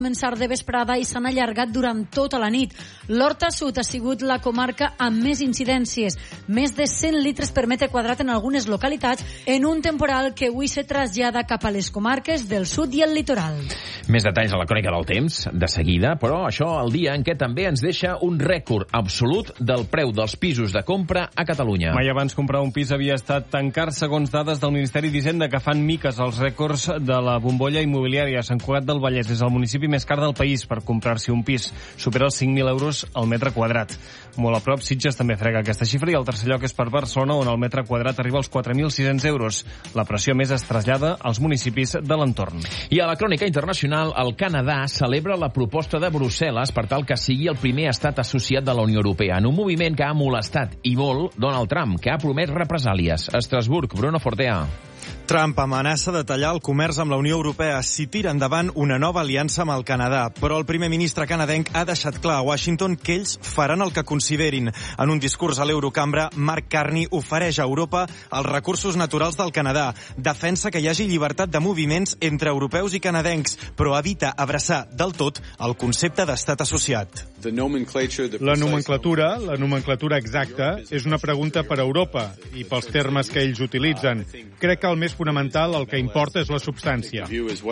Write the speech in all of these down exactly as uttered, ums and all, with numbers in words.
començar de vesprada i s'han allargat durant tota la nit. L'Horta Sud ha sigut la comarca amb més incidències, més de cent litres per metre quadrat en algunes localitats, en un temporal que avui se trasllada cap a les comarques del sud i el litoral. Més detalls a la crònica del temps, de seguida, però això el dia en què també ens deixa un rècord absolut del preu dels pisos de compra a Catalunya. Mai abans comprar un pis havia estat tan car, segons dades del Ministeri d'Hisenda, que fan miques els rècords de la bombolla immobiliària. Sant Cugat del Vallès és el municipi més car del país per comprar-s'hi un pis. Supera els cinc mil euros al metre quadrat. Molt a prop, Sitges també frega aquesta xifra i el tercer lloc és per Barcelona, on el metre quadrat arriba als quatre mil sis-cents euros. La pressió més es trasllada als municipis de l'entorn. I a la crònica internacional, el Canadà celebra la proposta de Brussel·les per tal que sigui el primer estat associat de la Unió Europea, en un moviment que ha molestat i molt Donald Trump, que ha promès represàlies. A Estrasburg, Bruno Fortea. Trump amenaça de tallar el comerç amb la Unió Europea si tira endavant una nova aliança amb el Canadà. Però el primer ministre canadenc ha deixat clar a Washington que ells faran el que considerin. En un discurs a l'Eurocambra, Mark Carney ofereix a Europa els recursos naturals del Canadà. Defensa que hi hagi llibertat de moviments entre europeus i canadencs, però evita abraçar del tot el concepte d'estat associat. La nomenclatura, la nomenclatura exacta, és una pregunta per a Europa i pels termes que ells utilitzen. Crec que el més fonamental, el que importa és la substància.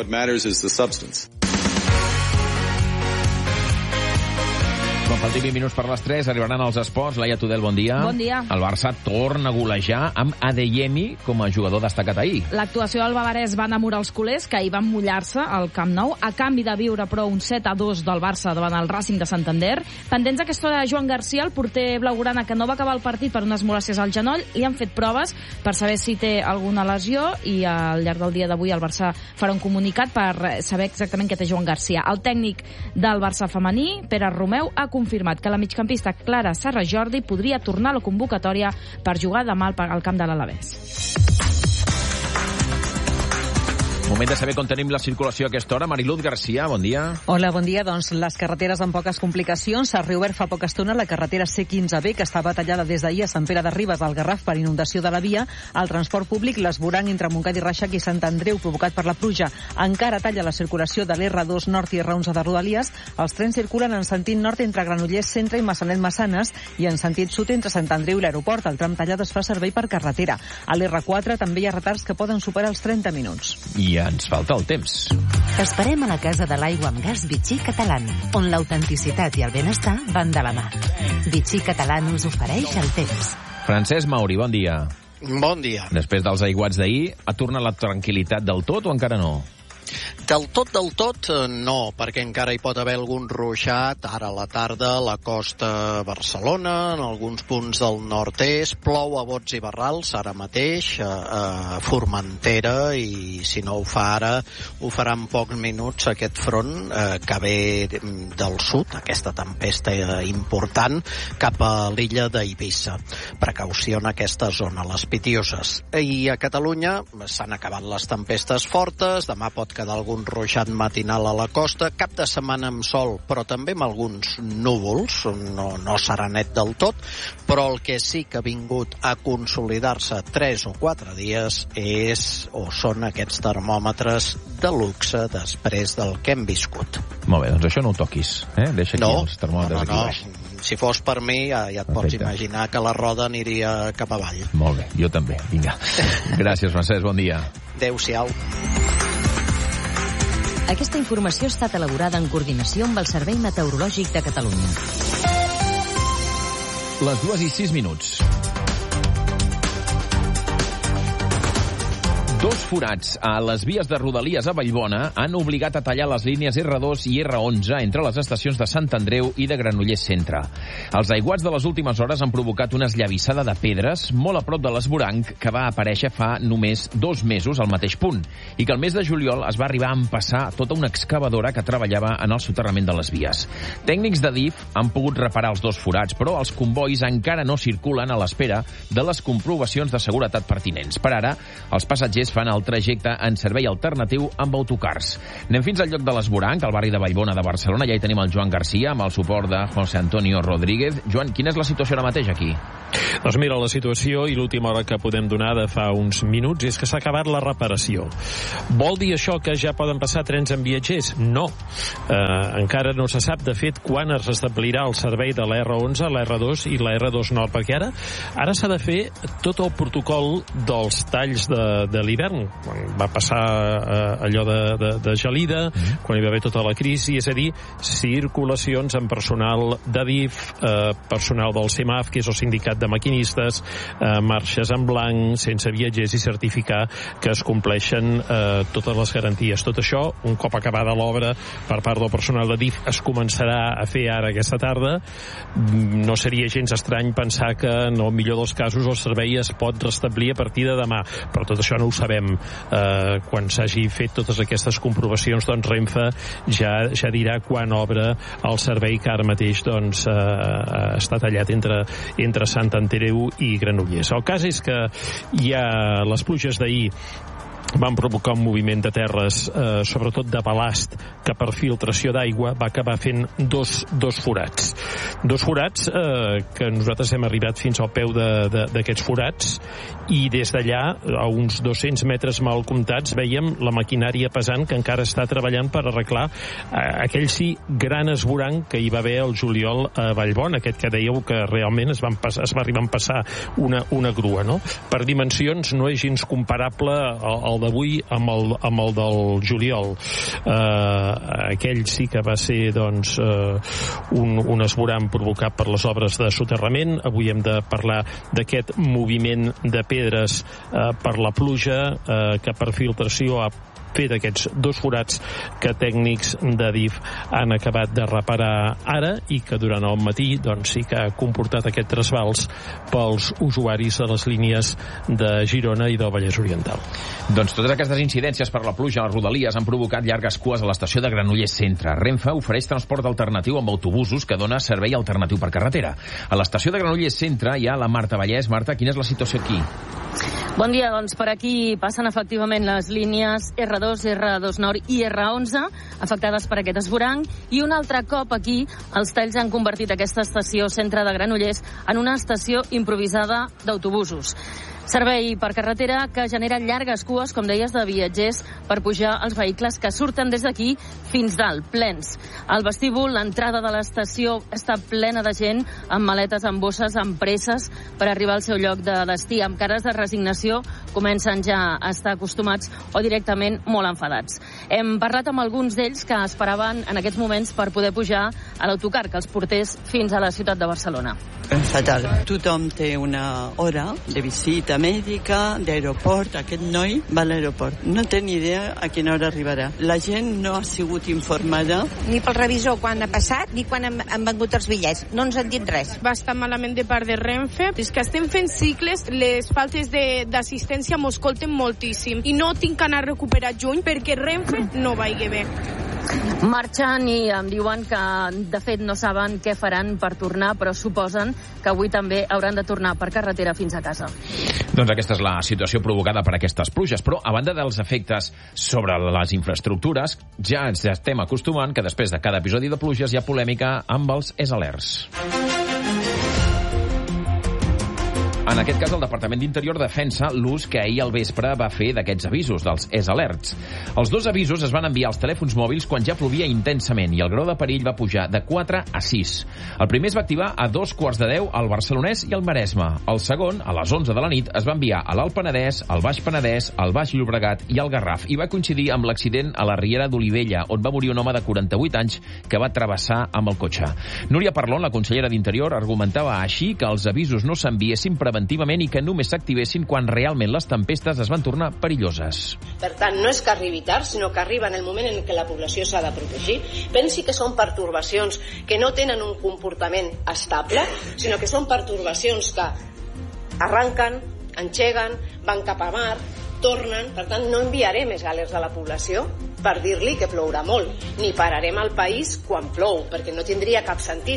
Quan faltin vint minuts per les tres, arribaran els esports. Laia Tudel, bon dia. Bon dia. El Barça torna a golejar amb Adeyemi com a jugador destacat ahir. L'actuació del bavarès va enamorar els culers, que ahir van mullar-se al Camp Nou, a canvi de viure, però, un set a dos del Barça davant el Racing de Santander. Pendents aquesta hora de Joan Garcia, el porter blaugrana, que no va acabar el partit per unes molèsties al genoll. Li han fet proves per saber si té alguna lesió i al llarg del dia d'avui el Barça farà un comunicat per saber exactament què té Joan Garcia. El tècnic del Barça femení, Pere Romeu, ha confirmat que la migcampista Clara Serra Jordi podria tornar a la convocatòria per jugar demà al camp de l'Alavés. Moment de saber com tenim la circulació a aquesta hora. Mariluz Garcia, bon dia. Hola, bon dia. Doncs les carreteres amb poques complicacions. S'ha reobert fa poca estona la carretera C quinze B, que estava tallada des d'ahir a Sant Pere de Ribes al Garraf per inundació de la via. El transport públic, l'esborang entre Montcada i Reixac i Sant Andreu, provocat per la pluja, encara talla la circulació de l'R dos Nord i R onze de Rodalies. Els trens circulen en sentit nord entre Granollers Centre i Massanet-Massanes i en sentit sud entre Sant Andreu i l'aeroport. El tram tallat es fa servei per carretera. A l'R quatre també hi ha retards que poden superar els trenta minuts. I ens falta el temps. T'esperem a la Casa de l'Aigua amb Gas Vichy Catalan, on l'autenticitat i el benestar van de la mà. Vichy Catalan us ofereix el temps. Francesc Mauri, bon dia. Bon dia. Després dels aiguats d'ahir, ha tornat la tranquil·litat del tot o encara no? Del tot, del tot, no, perquè encara hi pot haver algun ruixat, ara a la tarda, a la costa Barcelona, en alguns punts del nord-est, plou a bots i barrals, ara mateix, a, a Formentera, i si no ho fa ara, ho farà en pocs minuts aquest front eh, que ve del sud, aquesta tempesta important, cap a l'illa d'Eivissa. Precaució en aquesta zona, les Pitioses. I a Catalunya s'han acabat les tempestes fortes, demà pot quedar algun ruixat matinal a la costa, cap de setmana amb sol, però també amb alguns núvols, no, no serà net del tot, però el que sí que ha vingut a consolidar-se tres o quatre dies és, o són aquests termòmetres de luxe després del que hem viscut. Molt bé, doncs això no ho toquis, eh? Deixa aquí no, els termòmetres no, no, aquí baix. No. Si fos per mi, ja, ja et pots Perfecte. Imaginar que la roda aniria cap avall. Molt bé, jo també, vinga. Gràcies, Francesc, bon dia. Adéu-siau. Aquesta informació ha estat elaborada en coordinació amb el Servei Meteorològic de Catalunya. Les dues i sis minuts. Dos forats a les vies de Rodalies a Vallbona han obligat a tallar les línies R dos i R onze entre les estacions de Sant Andreu i de Granollers Centre. Els aiguats de les últimes hores han provocat una esllavissada de pedres molt a prop de l'esvoranc que va aparèixer fa només dos mesos al mateix punt i que el mes de juliol es va arribar a empassar tota una excavadora que treballava en el soterrament de les vies. Tècnics de D I F han pogut reparar els dos forats, però els convois encara no circulen a l'espera de les comprovacions de seguretat pertinents. Per ara, els passatgers Granollers fan el trajecte en servei alternatiu amb autocars. Anem fins al lloc de l'Esvoranc, al barri de Vallbona de Barcelona. Ja hi tenim el Joan Garcia amb el suport de José Antonio Rodríguez. Joan, quina és la situació ara mateix aquí? Doncs mira, la situació i l'última hora que podem donar de fa uns minuts és que s'ha acabat la reparació. Vol dir això que ja poden passar trens amb viatgers? No. Eh, encara no se sap, de fet, quan es restablirà el servei de la erre onze, la erre dos i la erre dos Nord, perquè ara ara s'ha de fer tot el protocol dels talls de, de l'hivern. Quan va passar eh, allò de, de, de gelida, mm. quan hi va haver tota la crisi, és a dir, circulacions amb personal de D I F, eh, personal del C E M A F, que és el sindicat de maquinistes, eh, marxes en blanc, sense viatgers i certificar que es compleixen eh, totes les garanties. Tot això, un cop acabada l'obra per part del personal de D I F, es començarà a fer ara aquesta tarda. No seria gens estrany pensar que en el millor dels casos el servei es pot restablir a partir de demà, però tot això no ho sabem. Eh, quan s'hagi fet totes aquestes comprovacions, doncs Renfe ja, ja dirà quan obre el servei, que ara mateix doncs, eh, està tallat entre, entre Sant Andreu i Granollers. El cas és que hi ha les pluges d'ahir van provocar un moviment de terres, eh, sobretot de balast, que per filtració d'aigua va acabar fent dos, dos forats. Dos forats eh, que nosaltres hem arribat fins al peu d'aquests forats, i des d'allà, a uns dos-cents metres mal comptats, veiem la maquinària pesant que encara està treballant per arreglar eh, aquell sí gran esvoranc que hi va haver el juliol a Vallbona, aquest que dèieu que realment es, van pas, es va arribar a passar una, una grua, no? Per dimensions no és gens comparable al, al d'avui amb el, amb el del juliol. Eh, aquell sí que va ser doncs, eh, un, un esvoranc provocat per les obres de soterrament. Avui hem de parlar d'aquest moviment de pedres eh, per la pluja, eh, que per filtració ha fet aquests dos forats que tècnics de D I F han acabat de reparar ara, i que durant el matí doncs, sí que ha comportat aquest trasbals pels usuaris de les línies de Girona i del Vallès Oriental. Doncs totes aquestes incidències per la pluja a les Rodalies han provocat llargues cues a l'estació de Granollers Centre. Renfe ofereix transport alternatiu amb autobusos que dona servei alternatiu per carretera. A l'estació de Granollers Centre hi ha la Marta Vallès. Marta, quina és la situació aquí? Bon dia, doncs per aquí passen efectivament les línies erre dos, erre dos Nord i erre onze, afectades per aquest esvoranc, i un altre cop aquí els talls han convertit aquesta estació centre de Granollers en una estació improvisada d'autobusos. Servei per carretera que genera llargues cues, com deies, de viatgers per pujar els vehicles que surten des d'aquí fins dalt, plens. El vestíbul, l'entrada de l'estació, està plena de gent amb maletes, amb bosses, amb presses per arribar al seu lloc de destí. Amb cares de resignació comencen ja a estar acostumats o directament molt enfadats. Hem parlat amb alguns d'ells que esperaven en aquests moments per poder pujar a l'autocar que els portés fins a la ciutat de Barcelona. Fatal. Tothom té una hora de visita mèdica, d'aeroport. Aquest noi va a l'aeroport. No té ni idea a quina hora arribarà. La gent no ha sigut informada. Ni pel revisor quan ha passat, ni quan han, han vengut els bitllets. No ens han dit res. Va estar malament de part de Renfe. És que estem fent cicles, les faltes d'assistència m'ho escolten moltíssim. I no tinc anar a recuperar juny perquè Renfe no vagi bé. Marxen i em diuen que de fet no saben què faran per tornar, però suposen que avui també hauran de tornar per carretera fins a casa. Doncs aquesta és la situació provocada per aquestes pluges, però a banda dels efectes sobre les infraestructures, ja ens estem acostumant que després de cada episodi de pluges hi ha polèmica amb els ESAlerts. En aquest cas, el Departament d'Interior defensa l'ús que ahir al vespre va fer d'aquests avisos, dels ESAlerts. Els dos avisos es van enviar als telèfons mòbils quan ja plovia intensament i el grau de perill va pujar de quatre a sis. El primer es va activar a dos quarts de deu al Barcelonès i al Maresme. El segon, a les onze de la nit, es va enviar a l'Alt Penedès, al Baix Penedès, al Baix Llobregat i al Garraf, i va coincidir amb l'accident a la Riera d'Olivella, on va morir un home de quaranta-vuit anys que va travessar amb el cotxe. Núria Parlon, la consellera d'Interior, argumentava així que els avisos no s'enviessin preventivament i que només s'activessin quan realment les tempestes es van tornar perilloses. Per tant, no és que arribi tard, sinó que arriba en el moment en què la població s'ha de protegir. Pensi que són pertorbacions que no tenen un comportament estable, sinó que són pertorbacions que arranquen, engeguen, van cap a mar, tornen. Per tant, no enviaré més alerts a la població per dir-li que plourà molt, ni pararem el país quan plou, perquè no tindria cap sentit.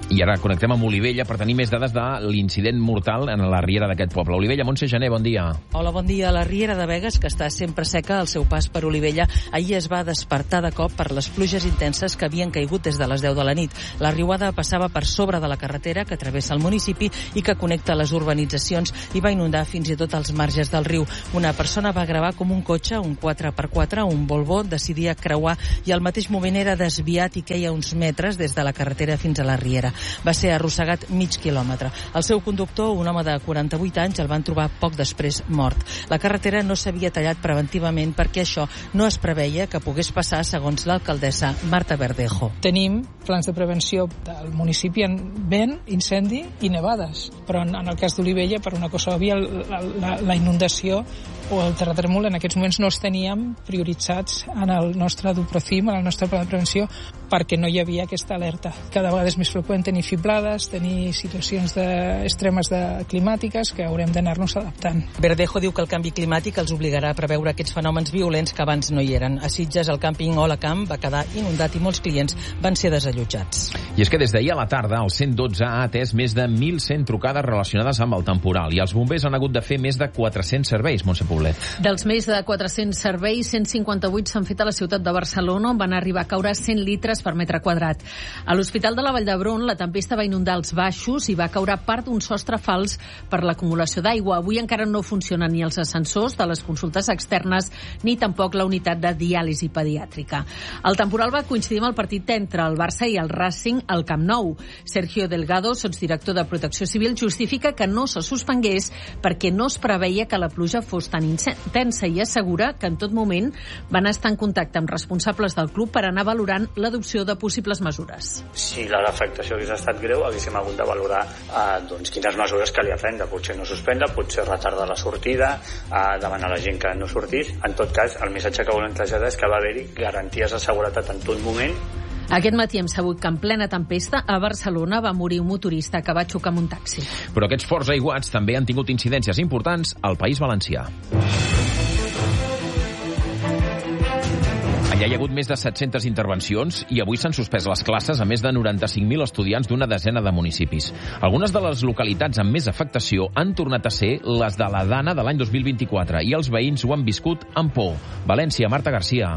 I ara connectem amb Olivella per tenir més dades de l'incident mortal en la riera d'aquest poble. Olivella, Montse Gené, bon dia. Hola, bon dia. La riera de Begues, que està sempre seca al seu pas per Olivella, ahir es va despertar de cop per les pluges intenses que havien caigut des de les deu de la nit. La riuada passava per sobre de la carretera que travessa el municipi i que connecta les urbanitzacions i va inundar fins i tot els marges del riu. Una persona va gravar com un cotxe, un quatre per quatre, un Volvo, decidia creuar i al mateix moment era desviat i queia uns metres des de la carretera fins a la riera. Va ser arrossegat mig quilòmetre. El seu conductor, un home de quaranta-vuit anys, el van trobar poc després mort. La carretera no s'havia tallat preventivament perquè això no es preveia que pogués passar, segons l'alcaldessa Marta Verdejo. Tenim plans de prevenció del municipi en vent, incendi i nevades, però en, en el cas d'Olivella, per una cosa òbvia, la, la, la inundació o el terratrèmol en aquests moments no els teníem prioritzats en el nostre Duprocim, en el nostre pla de prevenció, perquè no hi havia aquesta alerta. Cada vegada és més freqüent tenir fiblades, tenir situacions de, extremes de, climàtiques que haurem d'anar-nos adaptant. Verdejo diu que el canvi climàtic els obligarà a preveure aquests fenòmens violents que abans no hi eren. A Sitges, el càmping Olacamp va quedar inundat i molts clients van ser desallotjats. I és que des d'ahir a la tarda el cent dotze ha atès més de mil cent trucades relacionades amb el temporal i els bombers han hagut de fer més de quatre-cents serveis, Montse Poblet. Dels més de quatre-cents serveis, cent cinquanta-vuit s'han fet a la ciutat de Barcelona, on van arribar a caure cent litres per metre quadrat. A l'Hospital de la Vall d'Hebron, la tempesta va inundar els baixos i va caure part d'un sostre fals per l'acumulació d'aigua. Avui encara no funcionen ni els ascensors de les consultes externes ni tampoc la unitat de diàlisi pediàtrica. El temporal va coincidir amb el partit entre el Barça i el Racing al Camp Nou. Sergio Delgado, sotsdirector de Protecció Civil, justifica que no se suspengués perquè no es preveia que la pluja fos tan intensa i assegura que en tot moment van estar en contacte amb responsables del club per anar valorant l'adopció de possibles mesures. Si l'afectació hagués estat greu, haguéssim hagut de valorar eh, doncs, quines mesures calia prendre. Potser no suspendre, potser retardar la sortida, eh, demanar a la gent que no sortís. En tot cas, el missatge que volem traslladar és que va haver-hi garanties de seguretat en tot moment. Aquest matí hem sabut que en plena tempesta a Barcelona va morir un motorista que va xocar amb un taxi. Però aquests forts aiguats també han tingut incidències importants al País Valencià. Allà hi ha hagut més de set-centes intervencions i avui s'han suspès les classes a més de noranta-cinc mil estudiants d'una desena de municipis. Algunes de les localitats amb més afectació han tornat a ser les de la Dana de l'any dos mil vint-i-quatre i els veïns ho han viscut amb por. València, Marta Garcia.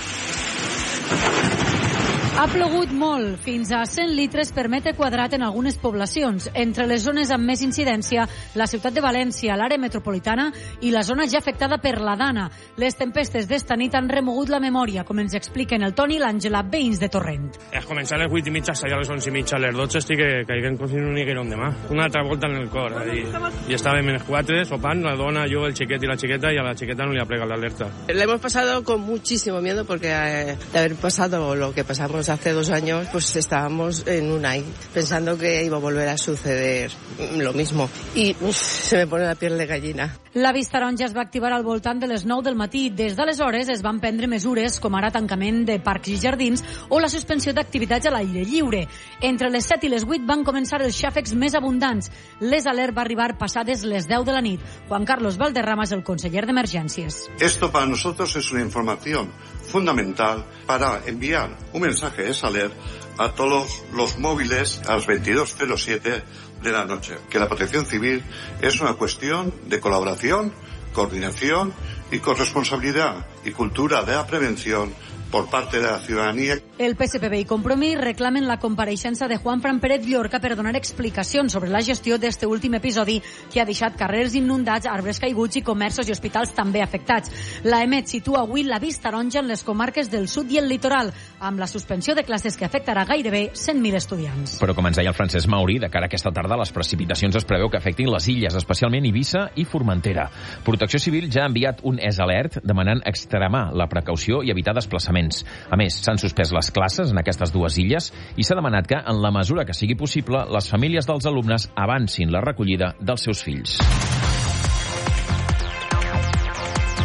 Ha plogut molt, fins a cent litres per metre quadrat en algunes poblacions. Entre les zones amb més incidència, la ciutat de València, l'àrea metropolitana i la zona ja afectada per la Dana. Les tempestes d'esta nit han remogut la memòria, com ens expliquen el Toni i l'Àngela, veïns de Torrent. Es començar a les vuit i mitja, hasta a les onze i mitja, a les dotze estic que caiguen com si no n'hi haguera un demà. Una altra volta en el cor. I, i estàvem en els quatre, sopant, la dona, jo, el xiquet i la xiqueta, y a la xiqueta no li ha plegado la alerta. Le hemos pasado con muchísimo miedo porque eh, de haber pasado lo que pasamos hace dos años, pues estábamos en un aire pensando que iba a volver a suceder lo mismo y uf, se me pone la piel de gallina. La vista taronja es va activar al voltant de les nou del matí. Des d'aleshores es van prendre mesures com ara tancament de parcs i jardins o la suspensió d'activitats a l'aire lliure. Entre les set i les vuit van començar els xàfecs més abundants. Les alert va arribar passades les deu de la nit. Juan Carlos Valderrama és el conseller d'Emergències. Esto para nosotros es una información fundamental para enviar un mensaje de esa alert a todos los móviles a las veintidós cero siete de la noche, que la protección civil es una cuestión de colaboración, coordinación y corresponsabilidad y cultura de la prevención por parte de la ciudadanía. El P S P B i Compromís reclamen la compareixença de Juanfran Pérez Llorca per donar explicacions sobre la gestió d'este últim episodi que ha deixat carrers inundats, arbres caiguts i comerços i hospitals també afectats. La E M E T situa avui la vista taronja en les comarques del sud i el litoral, amb la suspensió de classes que afectarà gairebé cent mil estudiants. Però com ens deia el Francesc Mauri, de cara a aquesta tarda les precipitacions es preveu que afectin les illes, especialment Eivissa i Formentera. Protecció Civil ja ha enviat un S alert demanant extremar la precaució i evitar desplaçaments. A més, s'han suspès les classes en aquestes dues illes i s'ha demanat que, en la mesura que sigui possible, les famílies dels alumnes avancin la recollida dels seus fills.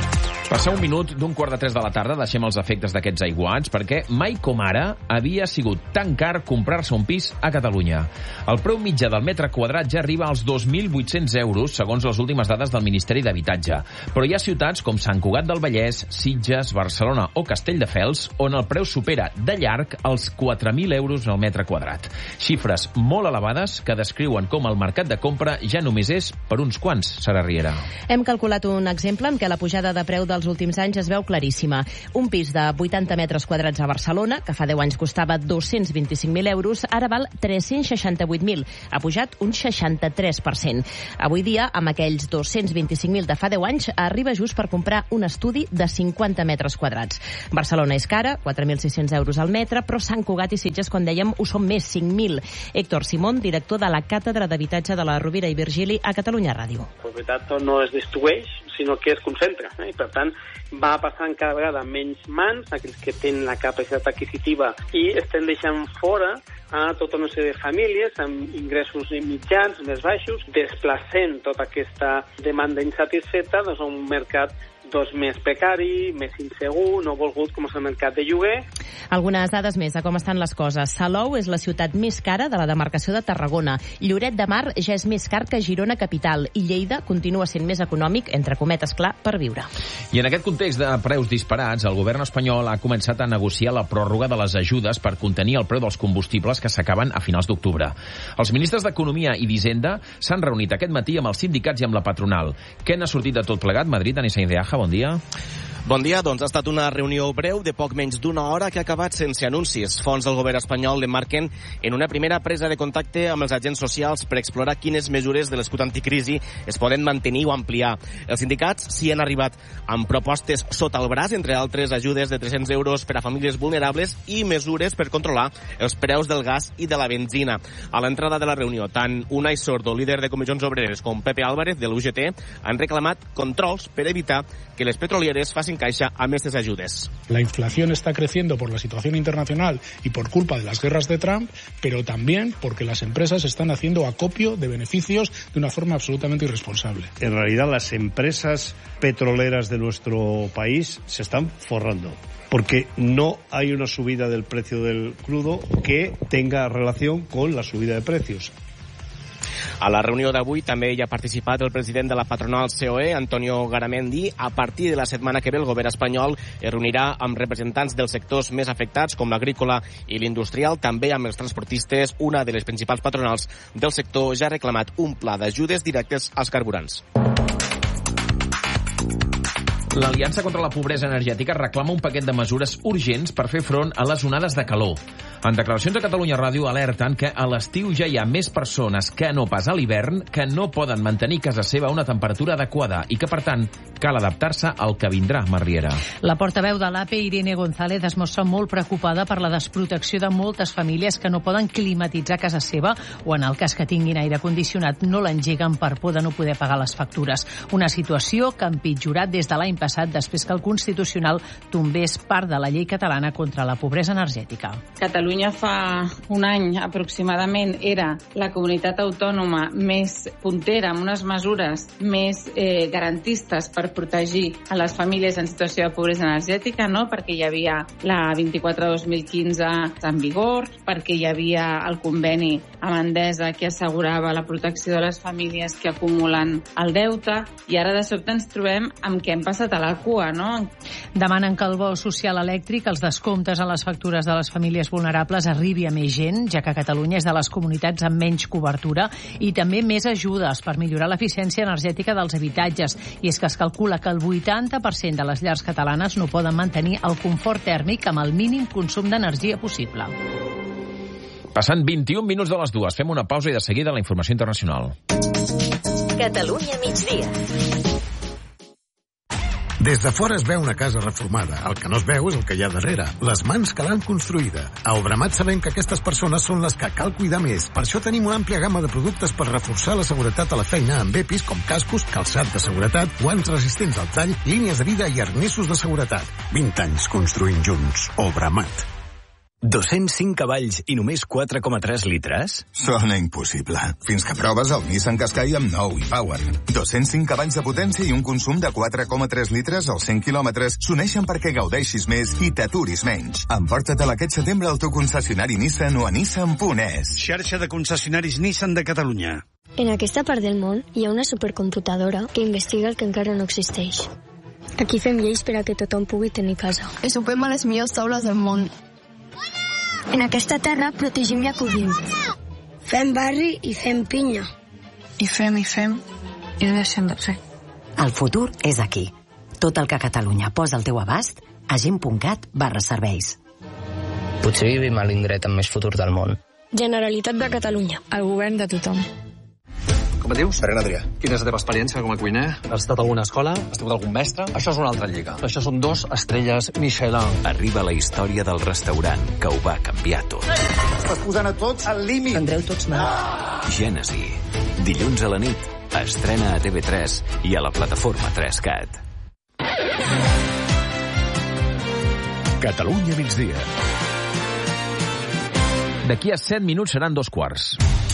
Passar un minut d'un quart de tres de la tarda, deixem els efectes d'aquests aiguats, perquè mai com ara havia sigut tan car comprar-se un pis a Catalunya. El preu mitjà del metre quadrat ja arriba als dos mil vuit-cents euros, segons les últimes dades del Ministeri d'Habitatge. Però hi ha ciutats com Sant Cugat del Vallès, Sitges, Barcelona o Castelldefels, on el preu supera de llarg els quatre mil euros al metre quadrat. Xifres molt elevades que descriuen com el mercat de compra ja només és per uns quants, Sara Riera. Hem calculat un exemple en què la pujada de preu del els últims anys es veu claríssima. Un pis de vuitanta metres quadrats a Barcelona, que fa deu anys costava dos-cents vint-i-cinc mil euros, ara val tres-cents seixanta-vuit mil. Ha pujat un seixanta-tres per cent. Avui dia, amb aquells dos-cents vint-i-cinc mil de fa deu anys, arriba just per comprar un estudi de cinquanta metres quadrats. Barcelona és cara, quatre mil sis-cents euros al metre, però Sant Cugat i Sitges, quan dèiem, ho són més, cinc mil. Héctor Simón, director de la Càtedra d'Habitatge de la Rovira i Virgili a Catalunya Ràdio. La propietat no es distribueix, sinó que es concentra, eh? I per tant va passant cada vegada menys mans, aquells que tenen la capacitat adquisitiva, i estem deixant fora a tota una sèrie de famílies amb ingressos mitjans, més baixos, desplacent tota aquesta demanda insatisfeta doncs, a un mercat doncs, més precari, més insegur, no volgut com és el mercat de lloguer. Algunes dades més de com estan les coses. Salou és la ciutat més cara de la demarcació de Tarragona. Lloret de Mar ja és més car que Girona capital i Lleida continua sent més econòmic, entre cometes, clar, per viure. I en aquest context de preus disparats, el govern espanyol ha començat a negociar la pròrroga de les ajudes per contenir el preu dels combustibles que s'acaben a finals d'octubre. Els ministres d'Economia i d'Hisenda s'han reunit aquest matí amb els sindicats i amb la patronal. Què n'ha sortit de tot plegat? Madrid, Anissa Ideaja, bon dia. Bon dia, doncs ha estat una reunió breu de poc menys d'una hora que ha acabat sense anuncis. Fonts del govern espanyol l'emmarquen en una primera presa de contacte amb els agents socials per explorar quines mesures de l'escut anticrisi es poden mantenir o ampliar. Els sindicats s'hi han arribat amb propostes sota el braç, entre altres ajudes de tres-cents euros per a famílies vulnerables i mesures per controlar els preus del gas i de la benzina. A l'entrada de la reunió, tant Unai Sordo, líder de Comissions Obreres, com Pepe Álvarez, de l'U G T, han reclamat controls per evitar que les petrolieres facin caixa amb aquestes ajudes. La inflación está creciendo por la situación internacional y por culpa de las guerras de Trump, pero también porque las empresas están haciendo acopio de beneficios de una forma absolutamente irresponsable. En realidad, las empresas petroleras de nuestro país se están forrando, porque no hay una subida del precio del crudo que tenga relación con la subida de precios. A la reunió d'avui també hi ha participat el president de la patronal C O E, Antonio Garamendi. A partir de la setmana que ve, el govern espanyol es reunirà amb representants dels sectors més afectats, com l'agrícola i l'industrial, també amb els transportistes. Una de les principals patronals del sector ja ha reclamat un pla d'ajudes directes als carburants. L'Aliança contra la Pobresa Energètica reclama un paquet de mesures urgents per fer front a les onades de calor. En declaracions a Catalunya Ràdio alerten que a l'estiu ja hi ha més persones que no pas a l'hivern que no poden mantenir casa seva a una temperatura adequada i que, per tant, cal adaptar-se al que vindrà, Marriera. La portaveu de l'A P E, Irene González, es mostra molt preocupada per la desprotecció de moltes famílies que no poden climatitzar casa seva o, en el cas que tinguin aire condicionat, no l'engeguen per por de no poder pagar les factures. Una situació que ha empitjorat des de l'any passat després que el Constitucional tombés part de la llei catalana contra la pobresa energètica. Catalunya fa un any aproximadament era la comunitat autònoma més puntera amb unes mesures més eh, garantistes per protegir a les famílies en situació de pobresa energètica, no? Perquè hi havia la vint-i-quatre dos mil quinze en vigor, perquè hi havia el conveni amb Endesa que assegurava la protecció de les famílies que acumulen el deute, i ara de sobte ens trobem amb què hem passat a la cua, no? Demanen que el bo social elèctric, els descomptes a les factures de les famílies vulnerables arribi a més gent, ja que Catalunya és de les comunitats amb menys cobertura, i també més ajudes per millorar l'eficiència energètica dels habitatges. I és que es calcula que el vuitanta per cent de les llars catalanes no poden mantenir el confort tèrmic amb el mínim consum d'energia possible. Passant vint-i-un minuts de les dues, fem una pausa i de seguida la informació internacional. Catalunya migdia. Des de fora es veu una casa reformada. El que no es veu és el que hi ha darrere, les mans que l'han construïda. A Obramat sabem que aquestes persones són les que cal cuidar més. Per això tenim una àmplia gamma de productes per reforçar la seguretat a la feina amb E P Is com cascos, calçat de seguretat, guants resistents al tall, línies de vida i arnessos de seguretat. vint anys construint junts. Obramat. dos-cents cinc cavalls i només quatre coma tres litres? Sona impossible. Fins que proves el Nissan Qashqai amb nou e-Power. dos-cents cinc cavalls de potència i un consum de quatre coma tres litres als cent quilòmetres s'uneixen perquè gaudeixis més i t'aturis menys. Emporta-te'l aquest setembre al teu concessionari Nissan o a nissan punt es. Xarxa de concessionaris Nissan de Catalunya. En aquesta part del món hi ha una supercomputadora que investiga el que encara no existeix. Aquí fem lleis per a que tothom pugui tenir casa. I sopem a les millors taules del món. En aquesta terra protegim i acollim. Fem barri i fem pinya. I fem i fem i deixem de fer. El futur és aquí. Tot el que Catalunya posa al teu abast a gent punt cat barra serveis. Potser vivim a l'indret amb més futur del món. Generalitat de Catalunya. El govern de tothom. Com et dius? Ferran Adrià. Quina és la teva experiència com a cuiner? Has estat a alguna escola? Has tingut algun mestre? Això és una altra lliga. Això són dos estrelles Michelin. Arriba la història del restaurant que ho va canviar tot. Estàs posant a tots al límit. Prendreu tots mal. Gènesi. Dilluns a la nit. Estrena a T V tres i a la plataforma tres cat. Catalunya migdia. D'aquí a set minuts seran dos quarts.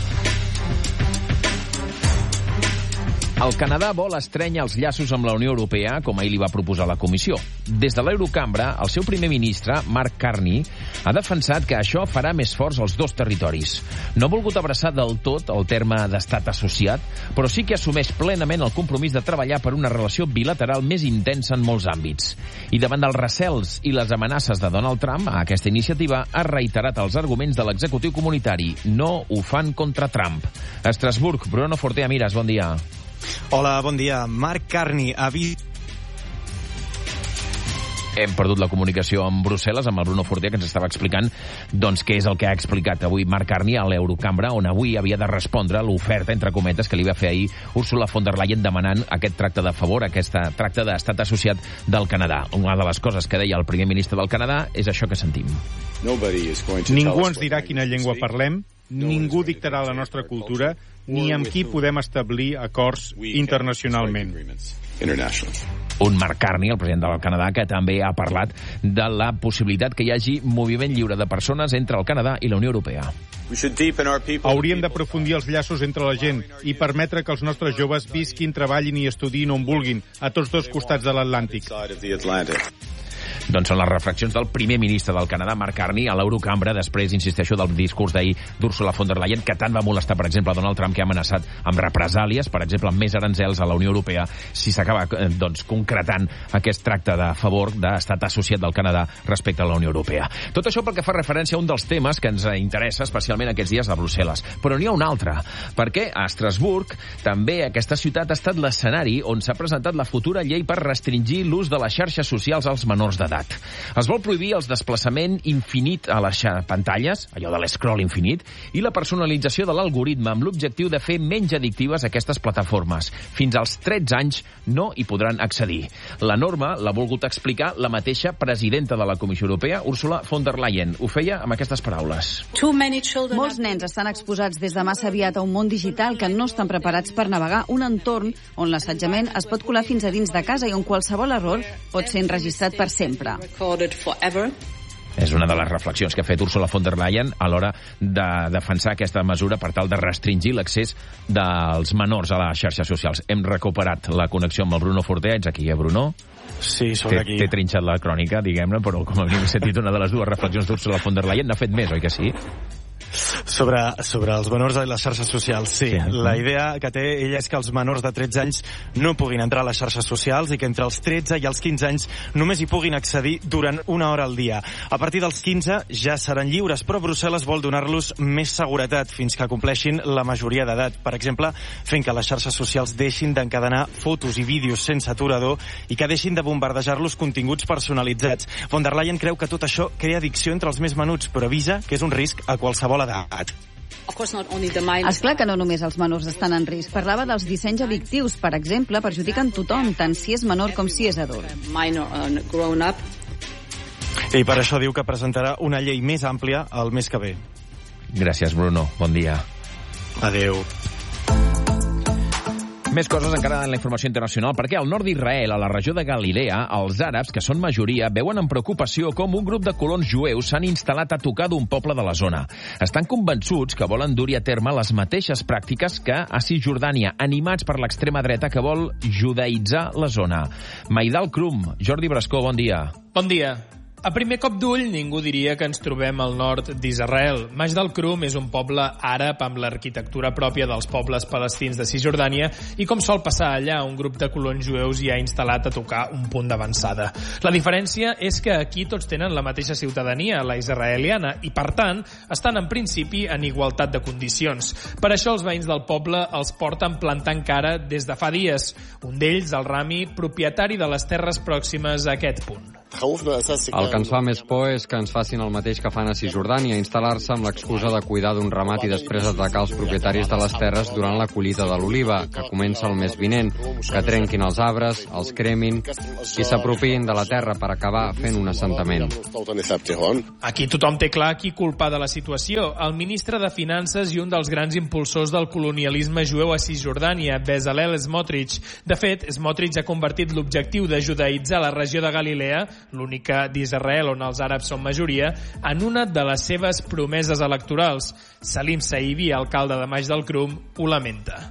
El Canadà vol estrènyer els llaços amb la Unió Europea, com ahir li va proposar la Comissió. Des de l'Eurocambra, el seu primer ministre, Mark Carney, ha defensat que això farà més forts els dos territoris. No ha volgut abraçar del tot el terme d'estat associat, però sí que assumeix plenament el compromís de treballar per una relació bilateral més intensa en molts àmbits. I davant dels recels i les amenaces de Donald Trump, a aquesta iniciativa ha reiterat els arguments de l'executiu comunitari. No ho fan contra Trump. A Estrasburg, Bruno Fortea Miras, bon dia. Hola, bon dia. Mark Carney ha vist... Hem perdut la comunicació amb Brussel·les, amb el Bruno Fortea, que ens estava explicant doncs, què és el que ha explicat avui Mark Carney a l'Eurocambra, on avui havia de respondre l'oferta, entre cometes, que li va fer ahir Ursula von der Leyen demanant aquest tracte de favor, aquest tracte d'estat associat del Canadà. Una de les coses que deia el primer ministre del Canadà és això que sentim. Ningú ens dirà quina llengua parlem, ningú dictarà la nostra cultura, ni amb qui podem establir acords internacionalment. Un Mark Carney, el president del Canadà, que també ha parlat de la possibilitat que hi hagi moviment lliure de persones entre el Canadà i la Unió Europea. Hauríem d'aprofundir els llaços entre la gent i permetre que els nostres joves visquin, treballin i estudiïn on vulguin, a tots dos costats de l'Atlàntic. Doncs són les reflexions del primer ministre del Canadà, Mark Carney, a l'Eurocambra, després, insisteixo, del discurs d'ahir d'Ursula von der Leyen, que tant va molestar, per exemple, Donald Trump, que ha amenaçat amb represàlies, per exemple, amb més aranzels a la Unió Europea, si s'acaba eh, doncs, concretant aquest tracte de favor d'estat associat del Canadà respecte a la Unió Europea. Tot això pel que fa referència a un dels temes que ens interessa especialment aquests dies a Brussel·les. Però n'hi ha un altre, perquè a Estrasburg també aquesta ciutat ha estat l'escenari on s'ha presentat la futura llei per restringir l'ús de les xarxes socials als menors d'edat. Es vol prohibir el desplaçament infinit a les pantalles, allò de l'escroll infinit, i la personalització de l'algoritme amb l'objectiu de fer menys addictives aquestes plataformes. Fins als tretze anys no hi podran accedir. La norma l'ha volgut explicar la mateixa presidenta de la Comissió Europea, Ursula von der Leyen. Ho feia amb aquestes paraules. Molts nens estan exposats des de massa aviat a un món digital que no estan preparats per navegar un entorn on l'assetjament es pot colar fins a dins de casa i on qualsevol error pot ser enregistrat per sempre. És una de les reflexions que ha fet Ursula von der Leyen a l'hora de defensar aquesta mesura per tal de restringir l'accés dels menors a les xarxes socials. Hem recuperat la connexió amb el Bruno Fortea. Ets aquí, eh, Bruno? Sí, soc aquí. T'he trinxat la crònica, diguem-ne, però com a mínim he sentit una de les dues reflexions d'Ursula von der Leyen. N'ha fet més, oi que sí? Sobre, sobre els menors i les xarxes socials, sí. sí. La idea que té ella és que els menors de tretze anys no puguin entrar a les xarxes socials i que entre els tretze i els quinze anys només hi puguin accedir durant una hora al dia. A partir dels quinze ja seran lliures, però Brussel·les vol donar-los més seguretat fins que compleixin la majoria d'edat. Per exemple, fent que les xarxes socials deixin d'encadenar fotos i vídeos sense aturador i que deixin de bombardejar-los continguts personalitzats. Von der Leyen creu que tot això crea addicció entre els més menuts, però avisa que és un risc a qualsevol edat. És clar que no només els menors estan en risc. Parlava dels dissenys addictius, per exemple, perjudiquen tothom, tant si és menor com si és adult. I per això diu que presentarà una llei més àmplia el mes que ve. Gràcies, Bruno. Bon dia. Adéu. Més coses encara en la informació internacional, perquè al nord d'Israel, a la regió de Galilea, els àrabs, que són majoria, veuen amb preocupació com un grup de colons jueus s'han instal·lat a tocar d'un poble de la zona. Estan convençuts que volen dur-hi a terme les mateixes pràctiques que a Cisjordània, animats per l'extrema dreta que vol judaïtzar la zona. Maidal Krum, Jordi Brascó, bon dia. Bon dia. A primer cop d'ull, ningú diria que ens trobem al nord d'Israel. Majdal Krum és un poble àrab amb l'arquitectura pròpia dels pobles palestins de Cisjordània i, com sol passar allà, un grup de colons jueus hi ha instal·lat a tocar un punt d'avançada. La diferència és que aquí tots tenen la mateixa ciutadania, la israeliana, i, per tant, estan en principi en igualtat de condicions. Per això els veïns del poble els porten plantant cara des de fa dies. Un d'ells, el Rami, propietari de les terres pròximes a aquest punt. El que ens fa més por és que ens facin el mateix que fan a Cisjordània, instal·lar-se amb l'excusa de cuidar d'un ramat i després atacar els propietaris de les terres durant la collita de l'oliva, que comença el mes vinent, que trenquin els arbres, els cremin i s'apropiïn de la terra per acabar fent un assentament. Aquí tothom té clar qui culpa de la situació. El ministre de Finances i un dels grans impulsors del colonialisme jueu a Cisjordània, Bezalel Smotrich. De fet, Smotrich ha convertit l'objectiu de judaïtzar la regió de Galilea, l'única d'Israel on els àrabs són majoria, en una de les seves promeses electorals. Salim Saibi, alcalde de Majdal Krum, ho lamenta.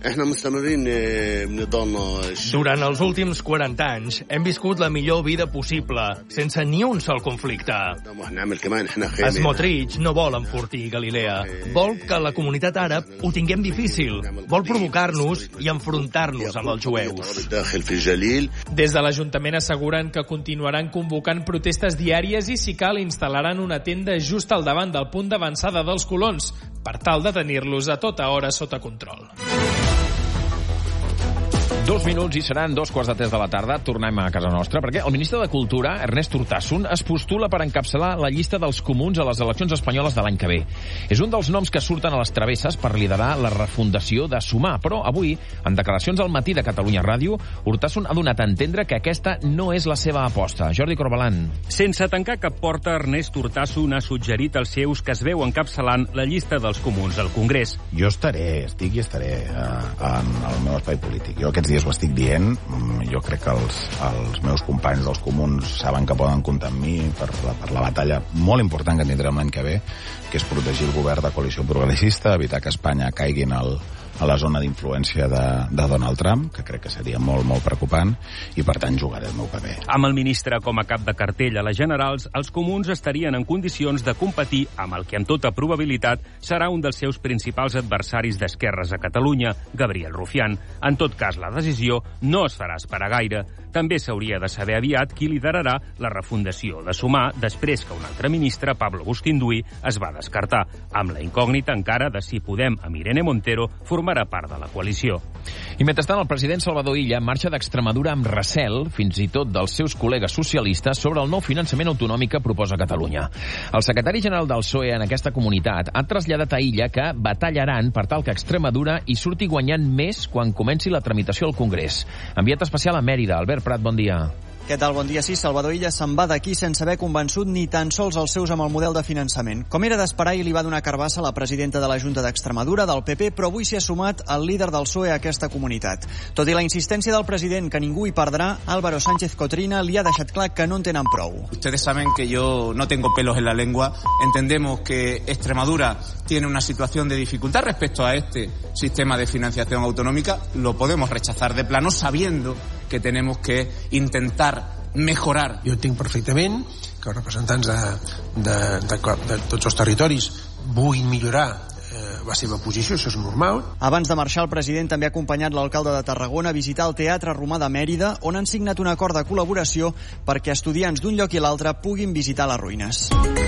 Durant els últims quaranta anys hem viscut la millor vida possible, sense ni un sol conflicte. Smotrich no vol enfortir Galilea. Vol que la comunitat àrab ho tinguem difícil. Vol provocar-nos i enfrontar-nos amb els jueus. Des de l'Ajuntament asseguren que continuaran convocant protestes diàries i, si cal, instal·laran una tenda just al davant del punt d'avançada dels colons, per tal de tenir-los a tota hora sota control. Dos minuts i seran dos quarts de tres de la tarda. Tornem a casa nostra, perquè el ministre de Cultura, Ernest Urtasun, es postula per encapçalar la llista dels comuns a les eleccions espanyoles de l'any que ve. És un dels noms que surten a les travesses per liderar la refundació de Sumar, però avui, en declaracions al matí de Catalunya Ràdio, Urtasun ha donat a entendre que aquesta no és la seva aposta. Jordi Corbalan. Sense tancar cap porta, Ernest Urtasun ha suggerit als seus que es veu encapçalant la llista dels comuns al Congrés. Jo estaré, estic i estaré eh, en el meu espai polític. Jo aquests dies ho estic dient, jo crec que els, els meus companys dels comuns saben que poden comptar amb mi per la, per la batalla molt important que tindrem l'any que ve, que és protegir el govern de coalició progressista, evitar que Espanya caigui en el, a la zona d'influència de, de Donald Trump, que crec que seria molt, molt preocupant, i per tant jugaré el meu paper. Amb el ministre com a cap de cartell a les generals, els comuns estarien en condicions de competir amb el que amb tota probabilitat serà un dels seus principals adversaris d'esquerres a Catalunya, Gabriel Rufián. En tot cas, la decisió no es farà esperar gaire. També s'hauria de saber aviat qui liderarà la refundació de Sumar després que un altre ministre, Pablo Bustinduy, es va descartar, amb la incògnita encara de si Podem amb Irene Montero formarà part de la coalició. I mentrestant, el president Salvador Illa marxa d'Extremadura amb recel, fins i tot dels seus col·legues socialistes, sobre el nou finançament autonòmic que proposa Catalunya. El secretari general del P S O E en aquesta comunitat ha traslladat a Illa que batallaran per tal que Extremadura hi surti guanyant més quan comenci la tramitació al Congrés. Enviat especial a Mèrida, Albert Prat, bon dia. Què tal? Bon dia. Sí, Salvador Illa se'n va d'aquí sense haver convençut ni tan sols els seus amb el model de finançament. Com era d'esperar, i li va donar carbassa la presidenta de la Junta d'Extremadura, del P P, però avui s'hi ha sumat el líder del P S O E a aquesta comunitat. Tot i la insistència del president que ningú hi perdrà, Álvaro Sánchez Cotrina li ha deixat clar que no en tenen prou. Ustedes saben que yo no tengo pelos en la lengua. Entendemos que Extremadura tiene una situación de dificultad respecto a este sistema de financiación autonómica. Lo podemos rechazar de plano sabiendo que tenemos que intentar mejorar. Jo entenc perfectament que els representants de, de, de, de tots els territoris vulguin millorar eh, la seva posició, això és normal. Abans de marxar, el president també ha acompanyat l'alcalde de Tarragona a visitar el Teatre Romà de Mèrida, on han signat un acord de col·laboració perquè estudiants d'un lloc i l'altre puguin visitar les ruïnes.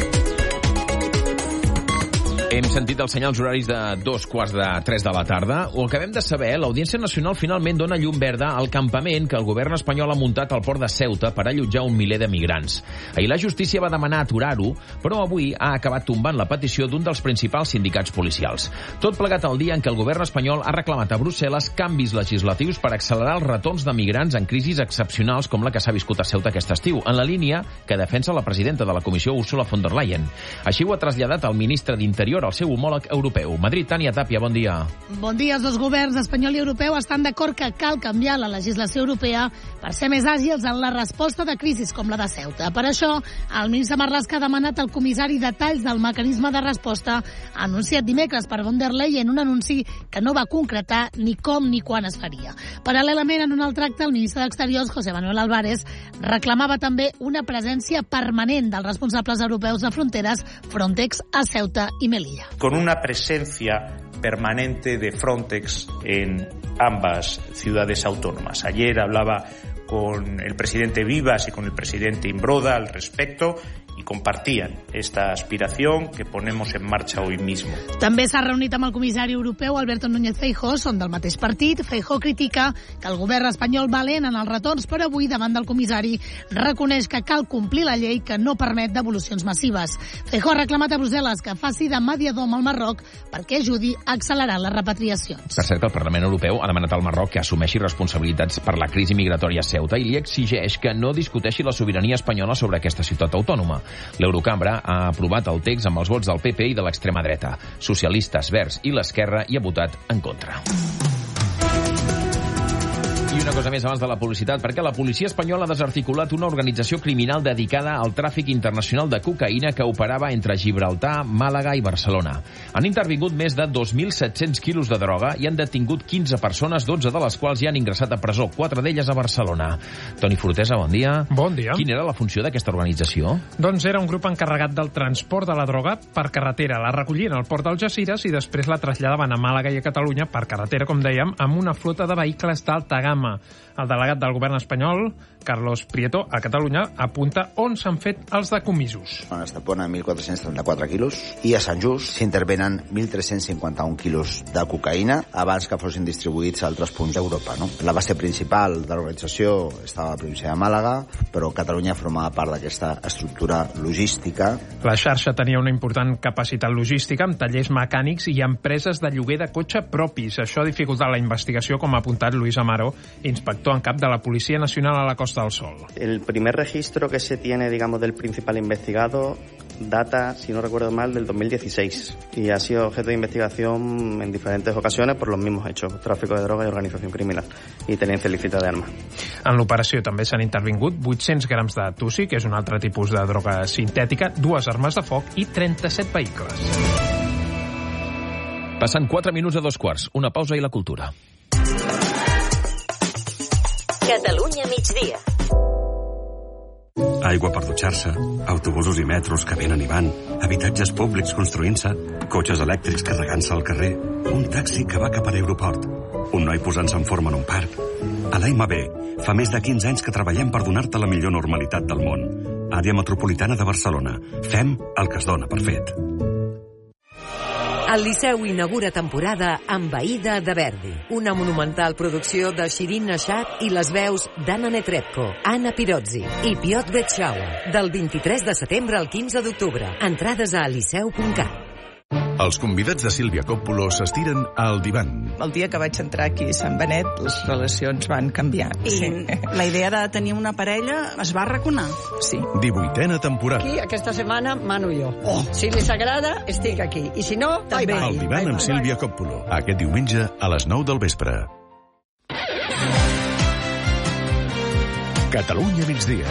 Hem sentit els senyals horaris de dos quarts de tres de la tarda. Ho acabem de saber, l'Audiència Nacional finalment dona llum verda al campament que el govern espanyol ha muntat al port de Ceuta per allotjar un miler de migrants. Ahir la justícia va demanar aturar-ho, però avui ha acabat tombant la petició d'un dels principals sindicats policials. Tot plegat al dia en què el govern espanyol ha reclamat a Brussel·les canvis legislatius per accelerar els retorns de migrants en crisis excepcionals com la que s'ha viscut a Ceuta aquest estiu, en la línia que defensa la presidenta de la Comissió, Ursula von der Leyen. Així ho ha traslladat el ministre d'Interior, al seu homòleg europeu. Madrid, Tània Tàpia, bon dia. Bon dia. Els dos governs espanyol i europeu estan d'acord que cal canviar la legislació europea per ser més àgils en la resposta de crisis com la de Ceuta. Per això, el ministre Marlaska ha demanat al comissari detalls del mecanisme de resposta anunciat dimecres per von der Leyen, un anunci que no va concretar ni com ni quan es faria. Paral·lelament, en un altre acte, el ministre d'Exteriors, José Manuel Álvarez, reclamava també una presència permanent dels responsables europeus de fronteres Frontex a Ceuta y Melilla. Con una presencia permanente de Frontex en ambas ciudades autónomas. Ayer hablaba con el presidente Vivas y con el presidente Imbroda al respecto y compartían esta aspiración que ponemos en marcha hoy mismo. També s'ha reunit amb el comissari europeu Alberto Núñez Feijóo, són del mateix partit. Feijóo critica que el govern espanyol va lent en els retorns, però avui davant del comissari reconeix que cal complir la llei que no permet devolucions massives. Feijóo ha reclamat a Brussel·les que faci de mediador amb el Marroc perquè ajudi a accelerar les repatriacions. Per cert, que el Parlament Europeu ha demanat al Marroc que assumeixi responsabilitats per la crisi migratòria a Ceuta i li exigeix que no discuteixi la sobirania espanyola sobre aquesta ciutat autònoma. L'Eurocambra ha aprovat el text amb els vots del P P i de l'extrema dreta. Socialistes, Verds i l'Esquerra hi ha votat en contra. I una cosa més abans de la publicitat, perquè la policia espanyola ha desarticulat una organització criminal dedicada al tràfic internacional de cocaïna que operava entre Gibraltar, Màlaga i Barcelona. Han intervingut més de dos mil set-cents quilos de droga i han detingut quinze persones, dotze de les quals ja han ingressat a presó, quatre d'elles a Barcelona. Toni Fortesa, bon dia. Bon dia. Quina era la funció d'aquesta organització? Doncs era un grup encarregat del transport de la droga per carretera. La recollien al port d'Algesires i després la traslladaven a Màlaga i a Catalunya per carretera, com dèiem, amb una flota de vehicles d'alta gamma. El delegat del govern espanyol, Carlos Prieto, a Catalunya, apunta on s'han fet els decomisos. Es depona mil quatre-cents trenta-quatre quilos i a Sant Just s'intervenen mil tres-cents cinquanta-un quilos de cocaïna abans que fossin distribuïts a altres punts d'Europa. No? La base principal de l'organització estava a la província de Màlaga, però Catalunya formava part d'aquesta estructura logística. La xarxa tenia una important capacitat logística amb tallers mecànics i empreses de lloguer de cotxe propis. Això ha dificultat la investigació, com ha apuntat Luis Amaro, inspector en cap de la Policía Nacional a la Costa del Sol. El primer registro que se tiene, digamos, del principal investigado data, si no recuerdo mal, del dos mil dieciséis y ha sido objeto de investigación en diferentes ocasiones por los mismos hechos, tráfico de droga y organización criminal i tenencia ilícita d'armes. En l'operació també s'han intervingut vuit-cents grams de tussi, que és un altre tipus de droga sintètica, dues armes de foc i trenta-set vehicles. Passen quatre minuts a dos quarts. Una pausa i la cultura. Catalunya migdia. Aigua per dutxar-se, autobusos i metros que venen i van, habitatges públics construint-se, cotxes elèctrics carregant-se al carrer, un taxi que va cap a l'aeroport, un noi posant-se en forma en un parc. A l'A M B fa més de quinze anys que treballem per donar-te la millor normalitat del món. Àrea Metropolitana de Barcelona. Fem el que es dona per fet. El Liceu inaugura temporada amb Aïda de Verdi, una monumental producció de Shirin Nashat i les veus d'Anna Netrebko, Anna Pirozzi i Piotr Betschaua, del vint-i-tres de setembre al quinze d'octubre. Entrades a liceu punt cat. Els convidats de Sílvia Coppola s'estiren al divan. El dia que vaig entrar aquí a Sant Benet, les relacions van canviar. I sí. La idea de tenir una parella es va arraconar. Sí. divuitena temporada. Aquí, aquesta setmana, mano jo. Oh. Si li s'agrada, estic aquí. I si no, bye bye. El divan amb Sílvia Coppola. Aquest diumenge a les nou del vespre. Catalunya migdia.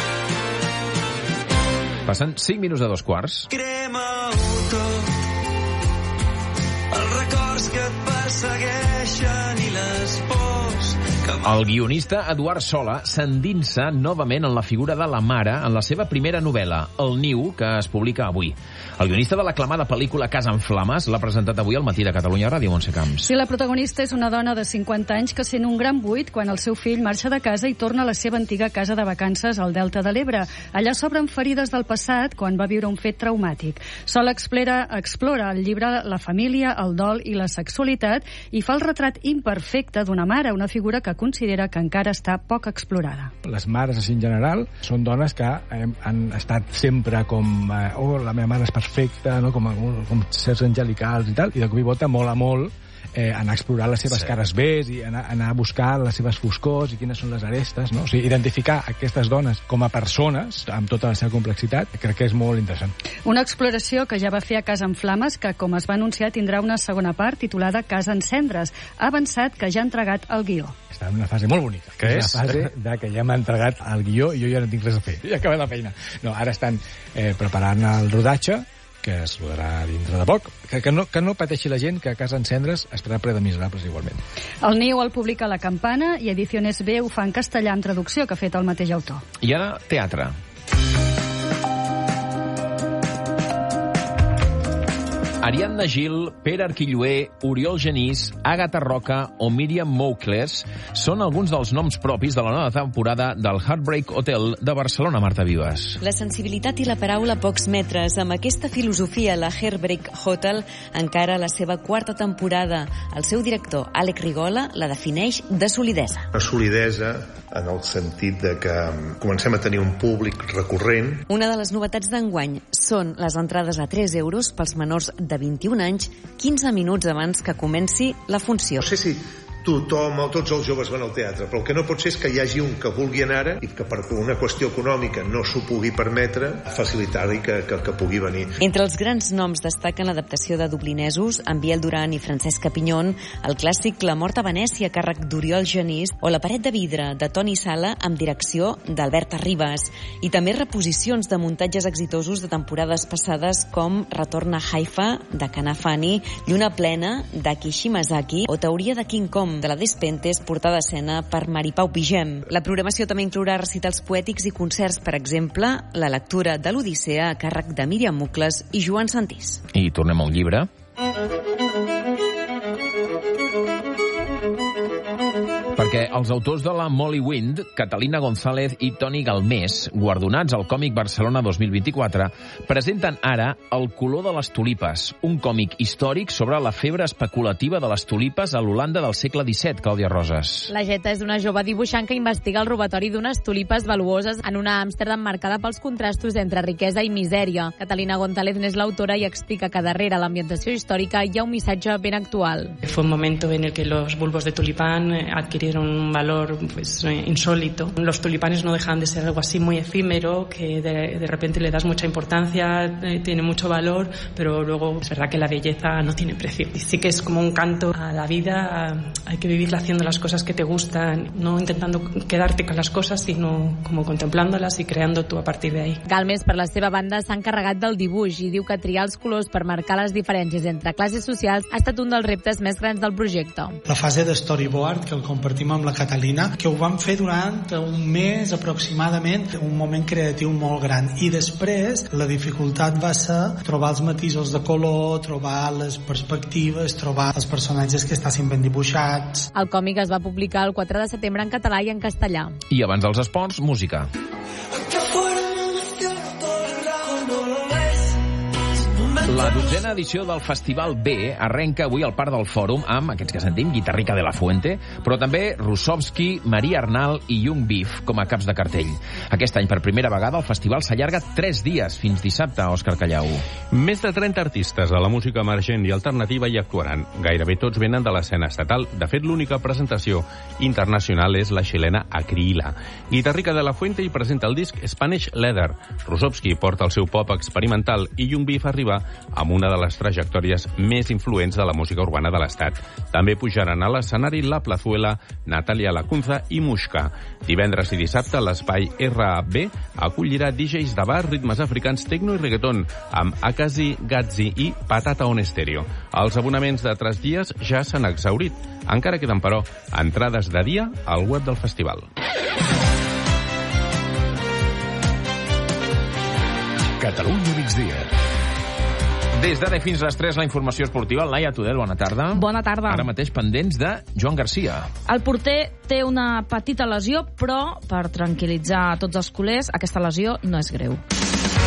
Passen cinc minuts a dos quarts. Crema-ho tot, els records que et persegueixen i les pors que... El guionista Eduard Sola s'endinsa novament en la figura de la mare en la seva primera novel·la, El niu, que es publica avui. El guionista de l'aclamada pel·lícula Casa en Flames l'ha presentat avui al Matí de Catalunya Ràdio, Montse Camps. Sí, la protagonista és una dona de cinquanta anys que sent un gran buit quan el seu fill marxa de casa i torna a la seva antiga casa de vacances al Delta de l'Ebre. Allà s'obren ferides del passat quan va viure un fet traumàtic. Sola explora, explora el llibre la família, el dol i la sexualitat i fa el retrat imperfecte d'una mare, una figura que considera que encara està poc explorada. Les mares, així en general, són dones que hem, han estat sempre com eh, oh, la meva mare és perfecta, no? com, com certs angelicals i tal, i de cop i volta mola molt eh, anar a explorar les seves sí. cares bes i anar, anar a buscar les seves foscors i quines són les arestes, no? O sigui, identificar aquestes dones com a persones amb tota la seva complexitat, crec que és molt interessant. Una exploració que ja va fer a Casa en Flames, que, com es va anunciar, tindrà una segona part titulada Casa en Cendres. Ha avançat que ja ha entregat el guió. Està en una fase molt bonica. Què és? La fase de que ja m'ha entregat el guió i jo ja no tinc res a fer. Ja he acabat la feina. No, ara estan eh, preparant el rodatge, que es rodarà dintre de poc. Que, que, no, que no pateixi la gent, que a Casa en Cendres estarà ple de miserables igualment. El Niu el publica La Campana i Ediciones B ho fa en castellà amb traducció que ha fet el mateix autor. I ara, teatre. Ariadna Gil, Pere Arquilloé, Oriol Genís, Àgata Roca o Míriam Moukles són alguns dels noms propis de la nova temporada del Heartbreak Hotel de Barcelona, Marta Vives. La sensibilitat i la paraula a pocs metres. Amb aquesta filosofia, la Heartbreak Hotel encara la seva quarta temporada. El seu director, Àlex Rigola, la defineix de solidesa. Una solidesa en el sentit de que comencem a tenir un públic recurrent. Una de les novetats d'enguany són les entrades a tres euros pels menors de vint-i-un anys, quinze minuts abans que comenci la funció. No sé si tothom o tots els joves van al teatre, però el que no pot ser és que hi hagi un que vulgui anar i que per una qüestió econòmica no s'ho pugui permetre, facilitar-li que, que, que pugui venir. Entre els grans noms destaquen l'adaptació de Dublinesos, amb Biel Duran i Francesca Pinyón, el clàssic La mort a Venècia, a càrrec d'Oriol Genís, o La paret de vidre, de Toni Sala, amb direcció d'Alberta Ribas. I també reposicions de muntatges exitosos de temporades passades com Retorn a Haifa, de Kanafani, Lluna plena, d'Aki Shimazaki, o Teoria de King Kong, de la Despentes, portada a escena per Maripau Pigem. La programació també inclourà recitals poètics i concerts, per exemple, la lectura de l'Odissea a càrrec de Míriam Moukles i Joan Santís. I tornem a un llibre. Perquè els autors de la Molly Wind, Catalina González i Toni Galmés, guardonats al Còmic Barcelona dos mil vint-i-quatre, presenten ara El color de les tulipes, un còmic històric sobre la febre especulativa de les tulipes a l'Holanda del segle disset, Clàudia Roses. La Geta és una jove dibuixant que investiga el robatori d'unes tulipes valuoses en una Amsterdam marcada pels contrastos entre riquesa i misèria. Catalina González n'és l'autora i explica que darrere l'ambientació històrica hi ha un missatge ben actual. Fue un momento en el que los bulbos de tulipán adquirieron un valor pues insólito. Los tulipanes no dejan de ser algo así muy efímero, que de, de repente le das mucha importancia, eh, tiene mucho valor, pero luego es verdad que la belleza no tiene precio. Y sí que es como un canto a la vida, a, hay que vivirla haciendo las cosas que te gustan, no intentando quedarte con las cosas, sino como contemplándolas y creando tú a partir de ahí. Galmés, per la seva banda, s'ha encarregat del dibuix i diu que triar els colors per marcar les diferències entre classes socials ha estat un dels reptes més grans del projecte. La fase de storyboard, que el compartim amb la Catalina, que ho vam fer durant un mes aproximadament, un moment creatiu molt gran. I després la dificultat va ser trobar els matisos de color, trobar les perspectives, trobar els personatges que estessin ben dibuixats. El còmic es va publicar el quatre de setembre en català i en castellà. I abans dels esports, música. La dotzena edició del Festival B arrenca avui al Parc del Fòrum amb, aquests que sentim, Guitarrica de la Fuente, però també Russovski, Maria Arnal i Young Beef com a caps de cartell. Aquest any, per primera vegada, el festival s'allarga tres dies, fins dissabte, Òscar Callau. Més de trenta artistes de la música emergent i alternativa hi actuaran. Gairebé tots venen de l'escena estatal. De fet, l'única presentació internacional és la xilena Acrila. Guitarrica de la Fuente hi presenta el disc Spanish Leather. Russovski porta el seu pop experimental i Young Beef arriba amb una de les trajectòries més influents de la música urbana de l'Estat. També pujaran a l'escenari La Plazuela, Natalia Lacunza i Mushka. Divendres i dissabte, l'espai R A B acollirà D Js de bar, ritmes africans, tecno i reggaeton, amb Akazi, Gazzi i Patata on Stereo. Els abonaments de tres dies ja s'han exhaurit. Encara queden, però, entrades de dia al web del festival. Catalunya migdia. Des d'ara fins a les tres, la informació esportiva. Laia Tudel, bona tarda. Bona tarda. Ara mateix pendents de Joan Garcia. El porter té una petita lesió, però per tranquil·litzar tots els culers, aquesta lesió no és greu.